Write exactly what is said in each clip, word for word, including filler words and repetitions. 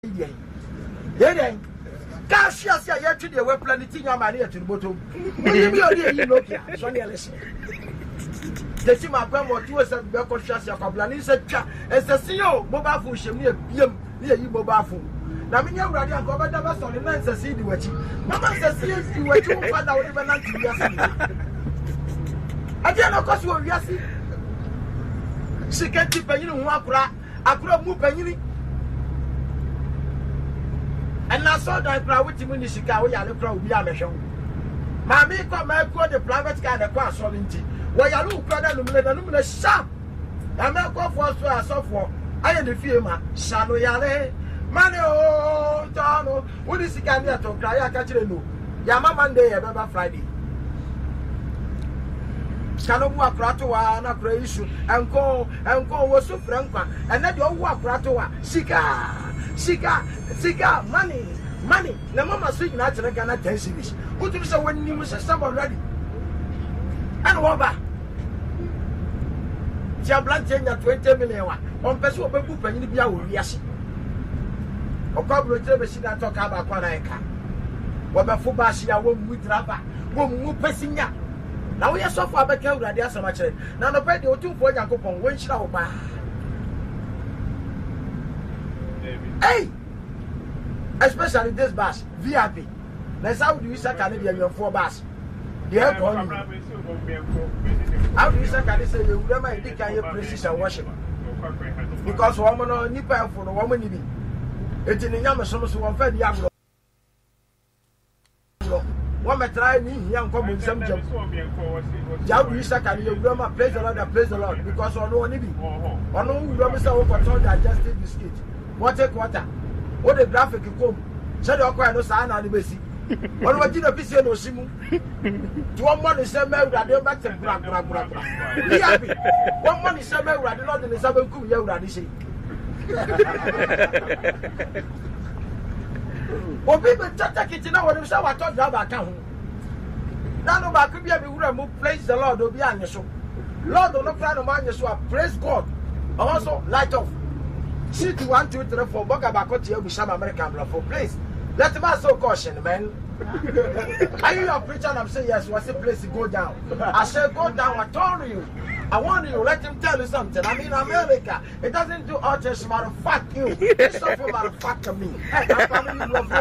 Then, cash yes, I had to the web planting your money to the bottom. You know, Sonny Ellison. The team of Bemo to us at Belco Shasha Coblani said, as the C E O, Bobafu, Shamir, Yum, near you, Bobafu. Now, me, I'm ready. I'm going to go on the night to see the watch. Mamma says, you were too far out of the I didn't know because you were yes. She can't keep a you know, I could have moved a and I saw that crowd with him in Chicago, and the crowd be a show. Mammy got my the private car, the car sovereignty. Why you look at the luminous sharp? I'm not going for us so for. I am the firma, Shano Yale, Mano, Tano, what is the candidate to cry? I catch you. Yama Monday, Baba Friday. Kanowa Kratoa, na Croatia, and go and go was so frank, and then you walk Kratoa, Sika. Sika, Sika, money, money. The mama sing not to the Ghana ten series. Who do so when you was a sum already? And what about Jablantin at twenty million on Peso Babu Penibia will yes. Or Cobra Machine talk about Quanaca. What about Fubasia won't with Rapa, won't move passing ya. Now we are so far back out that there's so much. Now the bed or two for Jacopon, when shall buy. Hey, especially this bus, V I P. That's how do you say Canadian your four bus? Yeah, how do you say Canadian you never indicate your precision worship? Because woman or nipper for the woman in it in the Yamason, so one fed young. One may try me, young common some job. How do you say Canadian grammar? Praise the Lord, praise the Lord, because on no need. On no grammar, so control digestive biscuit. Water quarter. What the graphic you come? Said your cry no sign on the basic. What was you a piece of Simu? To one money, some men that they're back to Brag Brag Brag. Be happy. One money, some men that not in the seven cool year that is. Well, people take it now when you say what I thought about town. None of our could be able to praise the Lord will be on your show. Lord, don't cry no man, you praise God. Also, light off. See to one, two, three, four, Boga Bakoti, with some American blood for place. Let him ask so caution, man. Are you a preacher? I'm saying yes, what's the place to go down? I said, go down, I told you. I want you, let him tell you something. I mean, America, it doesn't do all just matter, fuck you. It's not for matter, fuck me. Hey, I'm coming in love.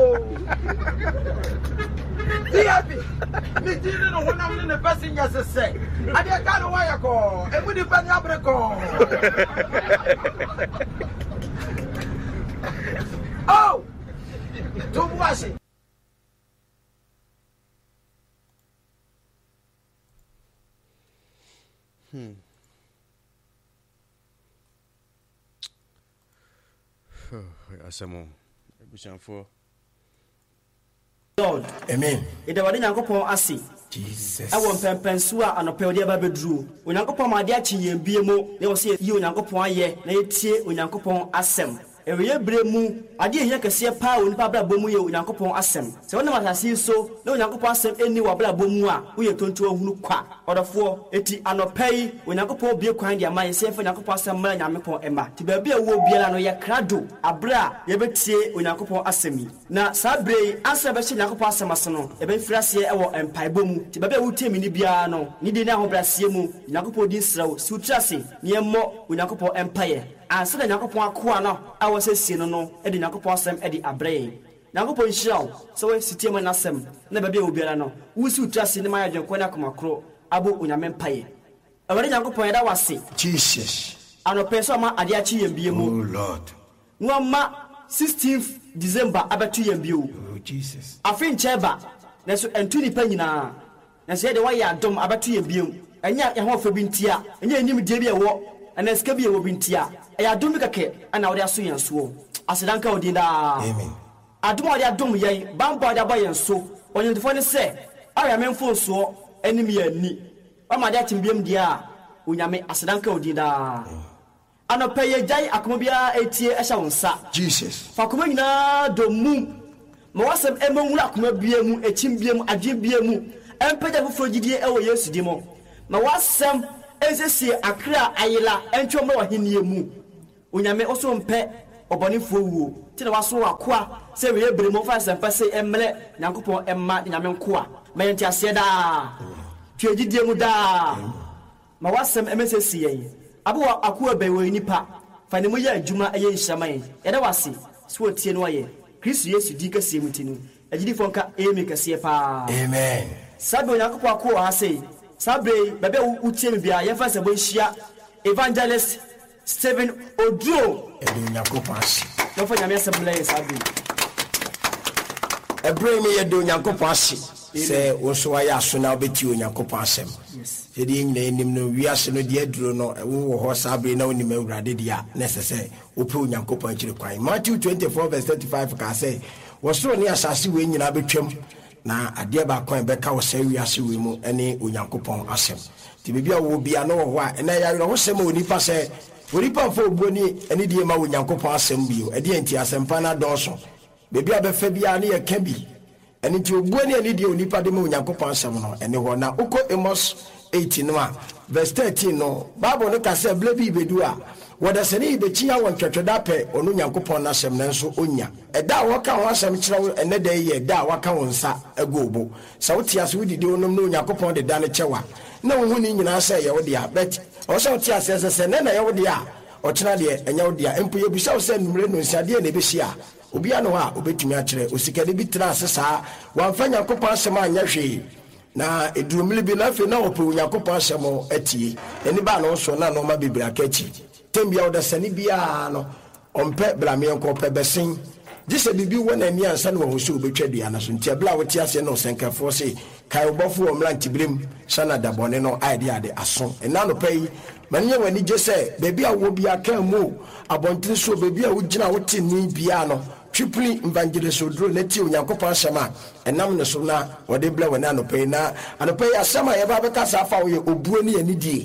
Be happy. Me didn't know when I'm in the person, yes, I say. I didn't got a wire call, and we depend on the call. Oh, don't wash it. Hmm. Asamo. Ebusanfo. Lord, amen. Ida wadi nyankopon ase. Jesus. Awo mpempenso a anope odi aba bedru. Onyankopon ma de achi yembie mo, ne wo se yi onyankopon aye, na yetie onyankopon asem. Ewe bremu ade ehia kese pa woni pa bra bomu ye onyankopon asem. Se wona matase so na onyankopon asem eni wa bra bomu a wo ye tonto ahunu kwa. Odofo eti anopai onyankopon bie kwan de amaye se fa onyankopon asem mara nyamepon ema. Ti ba bia wo biara no ye krado abra ye betie onyankopon asemi. Na sabre ansa be hye onyankopon asem asono e be frase e wo empai bomu. Ti ba bia wo temi ni bia no ni de na ho brasie mu onyankopon din srawo si utrase ni emmo onyankopon empaye. Ansa da nyakopon akoa no a wosesi no no e de nyakopon asem e de abrɛ nyakopon hiraw so we sitie man asem na baabi obiara no wusi utrase ne ma yadwenko na komakro abo onyame mpaye awari nyakopon yeda wase Jesus anope so ma ade achi yembie mu oh Lord no ma sixteenth December abetu yembie o oh Jesus afin cheba na so entu ni pa nyina na se de wayɛ adom abetu yembie mu enya ye ho fa bi ntia enya enim die bi ewo ana ska bi ewo bi ntia ya dum kake ana wode aso yenso asedanka odi da amen adum wode adum yen bambo wode aba yenso onyentofo ne se aya menfo so anim ya ni bama de atimbiem dia onyame asedanka odi da ana peye jai akoma bia etie ehya wonsa Jesus fa koma nyina do mu ma wasem emanwura akoma bia mu echimbiem adwe bia mu empeja foforo gidie ewo Yesu di mo ma wasem ensesi akra ayila entwom na wahenie mu onyame oso mpe obonifo wuo ti na waso akoa se we ebremo fa sempa se emle nyankopon emma nyame nkoa me nti ase da twegidie mu da ma wasem emesesi yen abo akoa be we nipa fa ne mo ya adwuma eye nhyaman ye da wase so tie no ye Kristo Yesu di kase mutinu agidi fonka emi kase pa amen sabe nyankopon akoa ha sei sabe bebe utie me bia ye fa se bo hia evangelist Stephen Odro edu nyankopon ase no fa nyame assemble sabe ebre me yedu nyankopon ase se wo so aya so na obeti onyankopon asem se di nyina enim no wiase no de aduro no wo ho sabe na onim awurade dia necessary ope onyankopon akire kwan Matthew twenty-four verse thirty-five ka say wo so ne asase we nyina betwam na ade ba kwan be ka wo say wiase we mu ene onyankopon asem ti bibia wo bia no ho a ena ya wo sem oni pa say oni pa fo obuoni ene die ma onyankopon asem bio ade anti asempa na doso bibia be fa bia ne ye ka bi ene ti obuoni ene die oni pa de ma onyankopon asem no ene ho na uko Amos eighteen no verse thirteen no Bible no ka say blebi bedu a woda sene be chia won twetweda pe onu nyankopon na asem nanso onya eda waka ho asem kire ene da ye eda waka won sa agobo sa wotia so wudidi onum no nyankopon de da ne chewa na wo huni nyina say ye wode a bet o so wotia se se ne na ye wode a o tena de enya wode a empo ye bisa wo se numre no nsiade na be hia obi ano a obetumi a kire osikade bi tra asesa wanfa nyankopon asem anya hwe na edurumili bi na fe na ope nyankopon asem atie eni ba no so na no ma bibira kachi tembia oda sani bia no ompe blame enko pe besen dise bibi wona ani ansa no ho so obetwa dua na so ntia bla wote ase no senkafo se kai obofo omla ntibrem sana dabone no idea de aso ena no pay manye wani je se bebi a wo bia kan mu abontin so bebi a wo gina wote ni bia no triply evangelist Odro neti onyankopon asema enam ne so na wode bla wona no pay na ano pay asema ye ba be kasa fa wo ye obuo ni anidie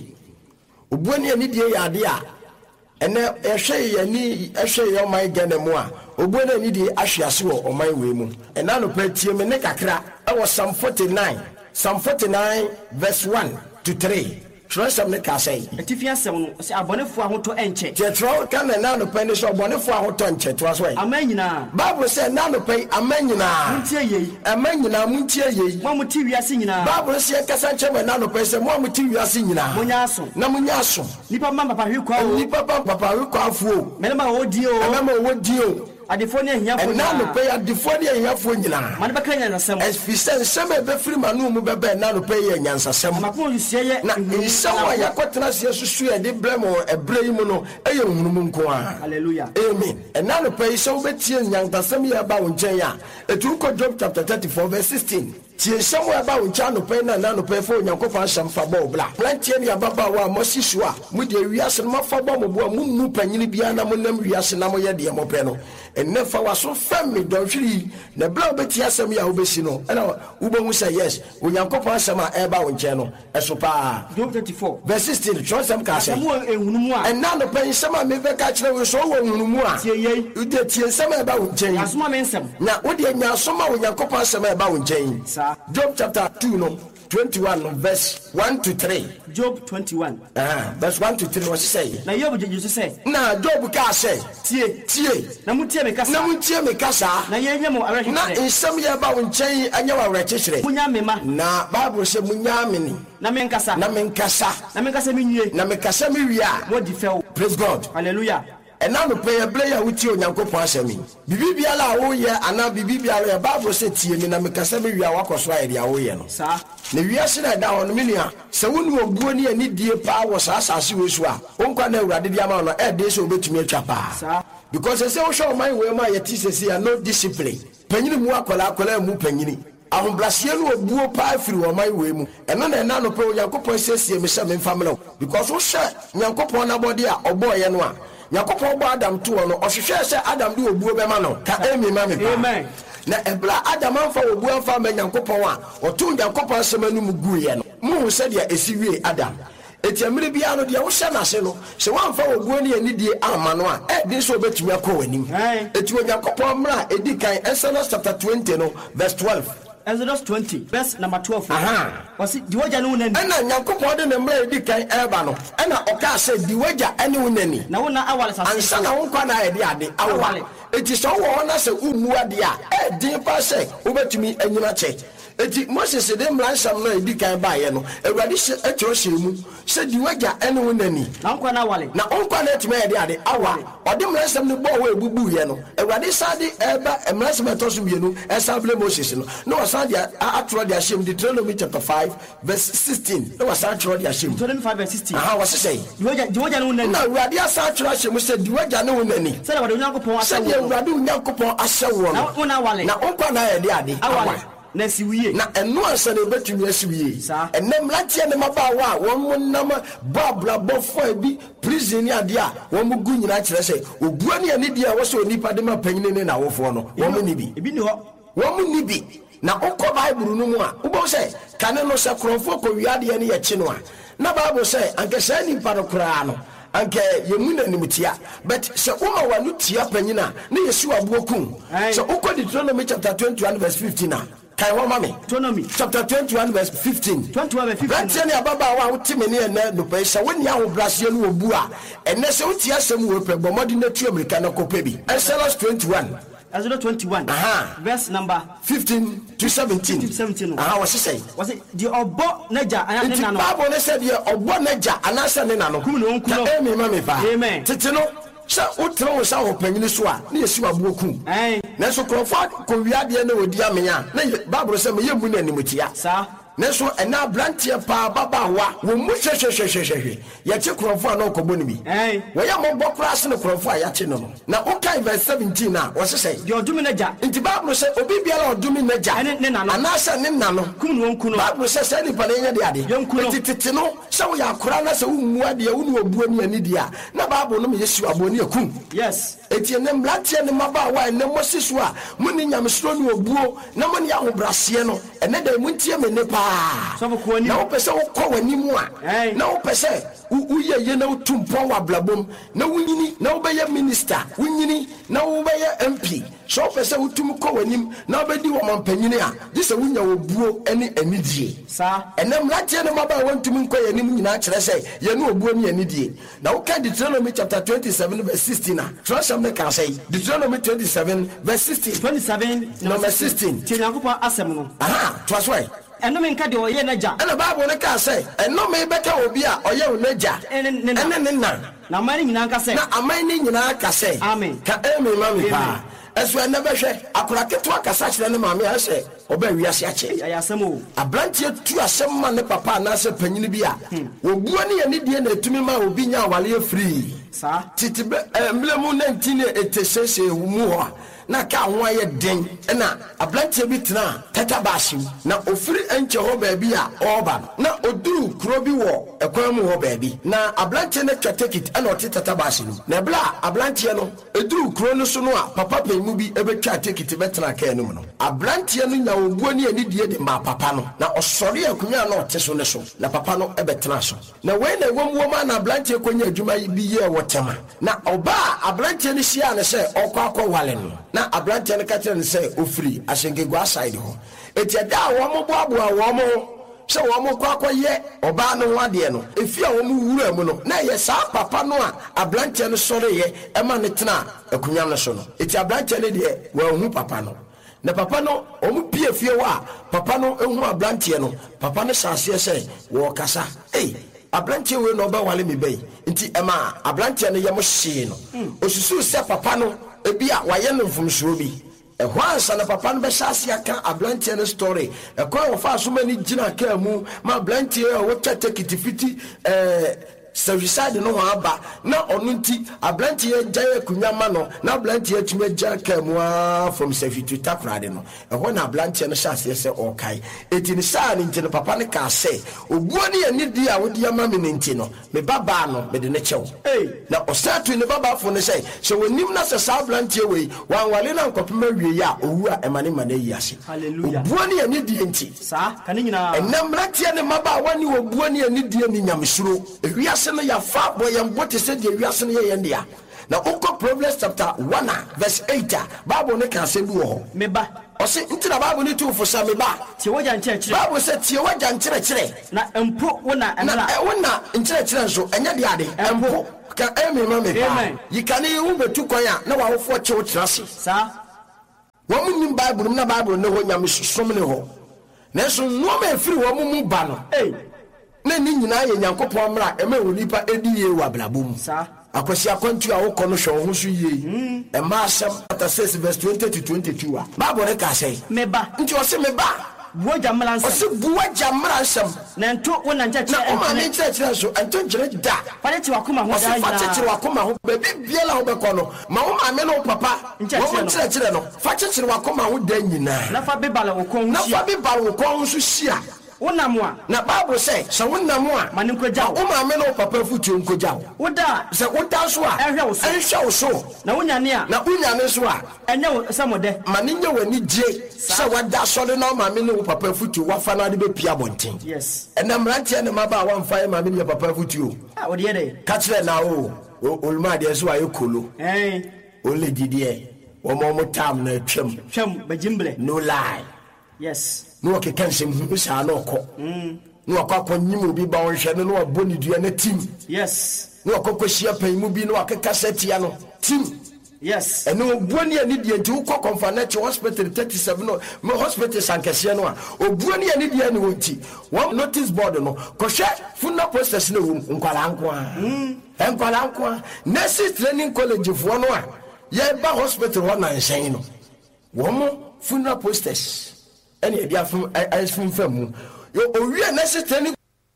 obuo ni anidie ya ade a ene ehwe ye ni ehwe ye oman gane mu a obuo na anidie ahwease wo oman we mu ena no pay tie me ne kakra e wo Psalm forty-nine Psalm forty-nine verse one to three Trust me ka say etifia sem no se abonefo ahoto enche je tro kan na no pen so abonefo ahoto enche to aso ai amanyina Bible say na no pen amanyina muntie yei amanyina muntie yei mo muti wiase nyina Bible say kasa nche me na no pen say mo muti wiase nyina munya aso na munya aso nipa mama papa hwekwa o nipa papa hwekwa afuo menema odi o menema odi o adifoni ehiyafo na no pay adifoni ehiyafo nyina mane baka nyansasem efise seme be free manu mu bebe na no pay nyansasem makon yusie ye na isawa yakotena sie susu e de blemo ebrei mu no eye hunum nko a hallelujah amen and na no pay so betie nyansasem ya ba wonchen ya etu ko Job chapter thirty-four verse sixteen tie somewhere about uncha no pay na na no pay for nyankopon asem fa bo bla plantie ne ababa wa mosisu a mu de wiase no fa bo mo bo mu nu panyini bia na mo nam wiase na mo ye de mo pay no enne fa waso fam don hwiri na bla obeti asem ya obesi no na ubohu say yes onyankopon asem a e ba wonche no eso pa Job thirty-four verse sixteen tronsam ka say ehunu mu a en na no pay sema me be ka kire we so wo ehunu mu a tie yei ude tie sema e ba wonche asoma me nsem na ode nya asoma onyankopon asem e ba wonche Job chapter two no twenty-one no verse one to three Job twenty-one ah verse one to three what say na Job je je say na Job ka say tie tie na mutie me kasa na mutie me kasa na ye nyamo awe na nsem ye ba wonchen anya wa awe chechire munya me ma na Bible say munya me ni na me nkasa na me nkasa na me nkasa me nwie na me kasa me wi a what defel praise God hallelujah ena no pay player wuti onyankopon asemi bibi bia la wo ye ana bibi bia la Bible say tie mi na me kasa me wi a wakoso a dia wo ye no sa na wiase na da hono minia se wonu obuo ni ani die pa wo sa asase we su a onkwa na awurade dia ma no e de se obetumi atwa pa sa because say wo show man we ma ye ti se se no discipline panyini mu akola akola mu panyini ahobrasie no obuo pa afiri wo man we mu eno na na no pe onyankopon sesie me se me family because wo hye nyankopon na body a oboye no a Yakopon bo Adam to no ohwehwe se Adam de obuo be ma no ka emi ma me amen na ebla Adam anfa obuo anfa ma Yakopon a oto Yakopon semanu mu guye no mu se de esiwie Adam etiamire bia no de wo hye na se no se wanfa obuo ne anidie ama no a e de so betumi akọ wanim eti Yakopon mra edi kan Exodus chapter twenty no verse twelve Exodus twenty verse number twelve. Aha. Was it the wager no nani? Ena Nyankopon de nemre di kan eba no. Ena oka say the wager ene wo nani. Na wo na awale sase. Ansa na wo kwa na ye de ade awale. Eti so wo na say umu ade a e din pa say obetumi anyina che. Eti Moses de mlansam na edi kan ba ye no. Ewrade se etro shemu. Se di wager ene wo nani. Na nkwa na awale. Na onkwa na etime ye de ade awale. Ode mlansam ne bo wo ebubu ye no. Ewrade sade eba mlansam etoso bienu establish Moses no. No wasade atro de ashem Deuteronomy chapter five verse sixteen. No wasade atro de ashem. Deuteronomy five verse sixteen. Aha was say. The wager the wager no nani. Na Ewrade asa atro ashem se di wager ne wo nani. Say the Nyankopon asa wo. Say Ewrade Nyankopon asa wo no. Na wo na awale. Na onkwa na ye de ade awale. Na siwiye na eno ansa na betumi asiwiye enem latie ne mabawa won munam babla bofo bi prison ade a won mugu nyina kire se obua ne ani dia wo so onipa de mapanyine ne na wofo no won ni bi ebi ni ho won ni bi na okọ bible no mu a ubo se kane no se kronfo ko wiade ne ye chi no a na bible se anka sa ni pa no kra no anke yemuna nimtia but se uma wanu tia panyina ne yesu abuokum so ukọ Deuteronomy chapter twenty-one verse fifteen na kai wo mami Deuteronomy chapter twenty-one verse fifteen twenty-one verse fifteen Bɛnti ne ababa wa wotime ne na no pe sɛ woni ahobrase no obu a enne sɛ woti asɛm wo pe bomodi na tu America na kopa bi Exodus twenty-one Exodus twenty-one aha verse number fifteen to seventeen to seventeen aha what say was it the obo naja ana ne na no Bible ne said the obo naja anasa ne na no kum no nkuno emi mami pa amen tete no sɛ wotro wo sa ho panyini so a ne yesu abuokum eh na so krofo ko wiade na odi amenya na Bible sɛ me yemu na animtia sa Neso ena blantie pa baba wa wo mu hwehwehwehwehwe ye che krofo na okobɔ ne bi eh wo ya mo bokra ase ne krofo a ya che no na okay verse seventeen na wo se say the odumi naja nti Bible say obi biara odumi naja ne na no anasa ne na no kum no nkuno Bible say say ni pa ne nya de ade nti tete no sɛ wo ya akora na sɛ wo mu ade wo ne obuo ne ani dia na Bible no me Yesu aboni akum yes eti ne mlatie ne maba wa ne Moses wa mu ni nyamsoro ne obuo na mu ne ahobrase no ene da mu ntie me ne pa so for kwani na opese wo kɔ wani mu a na opese uye ye na utumpo wa blabom na wunyini na obeye minister wunyini na obeye M P so opese utum kɔ wani na obedi wo mampanyini a dise wunya obuo ene anidie sa enem latie ne maba wontum nkɔ yanim nyina kyerɛ sɛ ye ne obuo ne anidie na wo ka Deuteronomy chapter twenty-seven verse sixteen na trust me can say Deuteronomy twenty-seven verse sixteen twenty-seven number sixteen ti Nyankopɔn asɛm no aha trust why eno me nka de oye naja ena Bible ne ka say eno me beka obi a oye wo naja ene ne na na amani nyina nka say na amani nyina ka say amen ka amen mami pa eso ene behwe akora keto akasa kire ne maame a say oba wiase ache ya asɛm o abrantie tu asɛm ma ne papa na se panyini bi a obuo ne ye ne die na etumi ma obi nya awale free sa titi emblemu nineteen eighty-six mu ho na ka ho aye den na abrantie bi tena tata baasi na ofiri enche ho baabi a oba na oduru kuro bi wo ekwan mu ho baabi na abrantie ne twete kit na oti tata baasi no na bla abrantie no eduru kuro no so no a papa pemu bi ebetwa tikiti betena ka enum no abrantie no nya obuo ne ani die de ma papa no na osori akunya na ote so ne so na papa no ebetena so na we na wom wom na abrantie konya adwuma bi ye wotema na oba abrantie ne sia ne se okwa akwa wale no na abrantie ne ka kire ne se ofiri ahyengegwa side ho eti da wo mo boaboa wo mo se wo mo kwa akoye oba no ho ade no efi a wo mo wura mu no na ye sa papa no a abrantie no sore ye e ma ne tena akunya no so no eti abrantie ne de wo hu papa no na papa no omu pie fie wa papa no ehu abrantie no papa no saase se wo kasa ei abrantie we no ba wale me bai nti ema abrantie no ye mo hye no osusu se papa no ebi a waye no mfumsuro bi ehwa ansa na papa no be saase aka abrantie no story ekwa wo fa so mani gina ka mu ma abrantie wo tete kitifiti eh servicade no aba na onu nti abrantie gyaye kunwama no na abrantie atuma gya ka mu a from sefitu takrade no ehwo na abrantie no hyase se okai eti ni saa ni nti no papa ne ka se obuo ne ani di a wodi ama me nti no me baba no me de ne kyew eh na osatu ne baba fo ne se se wonim na se saa abrantie we wanwale na nkopema wie ya owu a emane mane yi ase hallelujah obuo ne ani di nti saa kan nyina enam rantie ne maba wani obuo ne ani di ni nyamsuro ewia no ya fa boy yam bote se de wiase no ye ye ndia na Proverbs chapter one verse eight Bible ne kan se bi wo me ba ɔse nti na Bible ni tu fo sa me ba tie wagya nkyerɛkyerɛ Bible sɛ tie wagya nkyerɛkyerɛ na empo wona emra na wona nkyerɛkyerɛ nso ɛnyɛ de ade empo ka emi ma me ba yikane wo betu kwan a na wawofo kyew trase sa wo munim Bible na Bible ne ho nyame som ne ho na so no ma efiri wo mu ba no eh na ni nyina ye Nyankopɔn mra ema wo nipa edi ye wa blabom sa akwasi akwantu a wokɔ no hwɛ wo ho so yie ɛma asɛm chapter six verse twenty to twenty-two a Bible ne ka sɛ me ba nti ɔse me ba buoja mmara nsɛm ɔse buoja mmara nsɛm na nto wona nkyerɛkyerɛ na ɔma ne nkyerɛkyerɛ so ɛnto nkyerɛ da fade te wakoma ho ɔse fa kyekyere wakoma ho baabi biala wo bɛkɔ no ma wo maame ne wo papa wo nkyerɛkyerɛ no fa kyekyere wakoma ho da nyinaa na fa bibala wo kɔn ho na fa bibala wo kɔn ho so hyia wonam a na Bible sɛ sɛ wonam a ma ne nkogya wo maame ne wo papa futuo nkogya wo woda sɛ woda so a ɛhwɛ wo so ɛhwɛ wo so na wonyane a na wonyane so a ɛnyɛ wo sɛ modɛ ma ne nyɛ w'ani gye sɛ wada sɔre na wo maame ne wo papa futuo wafa na de bɛpia bɔnten yes ɛnam ranteɛ ne maba a wamfa yɛ maame ne yɛ papa futuo a wode yɛ dɛ ka kyerɛ na o oluma deɛ so ayɛ kolo ɛn ole didiɛ wɔma ɔmo tam na atwam twam bagimble no lie yes no keka nsɛm hu saa na ɔkɔ no akɔ akɔ nyim obi ba wɔhwɛ no no abɔ ne dua na tim yes no akɔ kɔhyia panyimu bi no akeka sɛtia no tim yes ɛno obuo ne ani deɛ nti wokɔ Kɔmfanɛkye hospital thirty-seven no me hospital sankɛseɛ no a obuo ne ani deɛ ne wɔ nti wɔn notice board no kɔhwɛ funeral posters no wɔ nkwala nko a nkwala nko a nurses training college foɔ no a yɛba hospital hɔ nanhyɛn no wɔn funeral posters any idea from I from fam yo owie na se training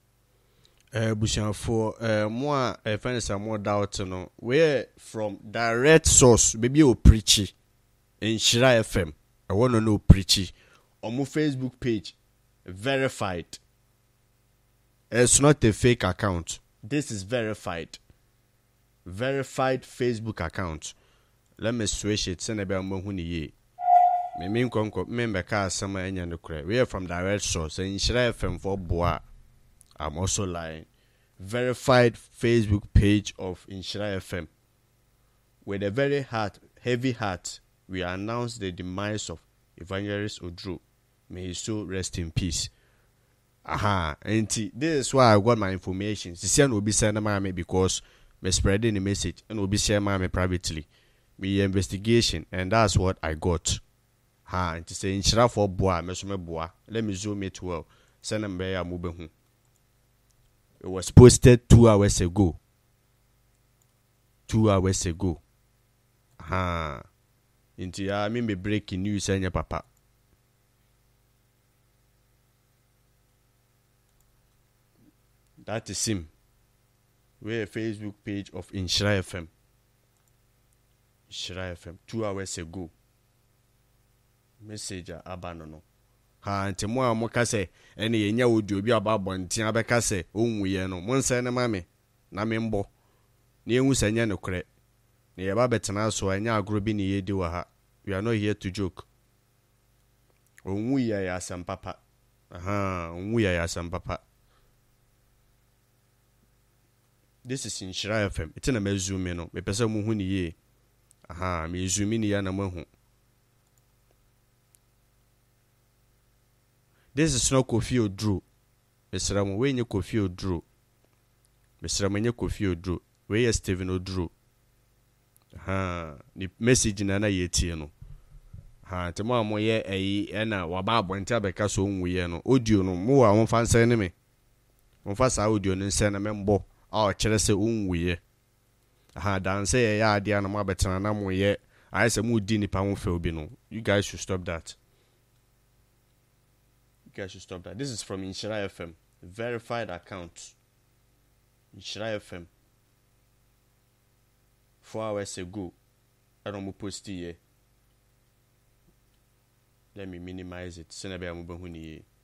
eh busianfo eh mo a eh fans am doubt no we from direct source baby o preachy in Shira F M I want to know preachy on my Facebook page verified. It's not a fake account, this is verified verified Facebook account. Let me switch it send about mo hu ni ye me mean konko member car sama enya no kure. We are from direct source and Shira F M for boa. I'm also lying. Verified Facebook page of Inshira F M. With a very heart, heavy heart, we announce the demise of Evangelist Odro. May his soul rest in peace. Aha, and this is why I got my information. Sisian will be sending me because me spreading the message and will be sharing me privately. Me investigation, and that's what I got. Ha, and to say Inshira for boa, me some boa. Let me zoom it well. Send them by a mobile. It was posted two hours ago. Two hours ago. Ha. Into ya me me breaking news and your papa. That is him. We're a Facebook page of Inshira F M. Inshira F M. Two hours ago. Messenger abanono. Ha nti mo a mo ka se ene yenya audio bi aba bonten abeka se onwuye no mo nse ne mame na me mbo na enwu sanya ne kure na ye ba betena so anya agro bi ne yedi wa ha. We are not here to joke. Onwuye ya asam papa. Aha, onwuye ya asam papa. This is Inshira F M. It's na me zoom in no. Me pese mo hu ni ye. Aha, me zoom in ya na mo hu. This is not Kofi Odro. Mister Mo, we nye Kofi Odro. Mister Mo nye Kofi Odro. We ye Stephen Odro. Ha, ni message na na yeti no. Ha, te mo amo ye eyi e na wa ba abonte abeka so onwuye no. Audio no mo wa won fa nse ne me. Won fa sa audio no nse na me mbo. A o kire se onwuye. Ha, dan se ye ya ade na mo abetena na mo ye. Ayi se mo di nipa won fe obi no. You guys should stop that. You guys should stop that. This is from Inshira F M. Verified account. Inshira F M. Four hours ago. I don't post it here. Let me minimize it. Senabe amuba huni ye.